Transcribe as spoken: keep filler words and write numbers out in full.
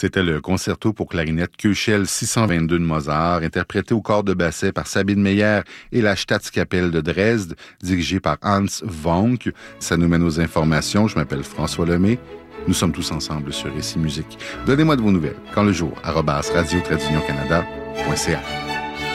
C'était le concerto pour clarinette Köchel six cent vingt-deux de Mozart, interprété au corps de basset par Sabine Meyer et la Staatskapelle de Dresde, dirigé par Hans Vonk. Ça nous mène aux informations. Je m'appelle François Lemay. Nous sommes tous ensemble sur Récit Musique. Donnez-moi de vos nouvelles. Quand le jour, arobase radio-canada point c a.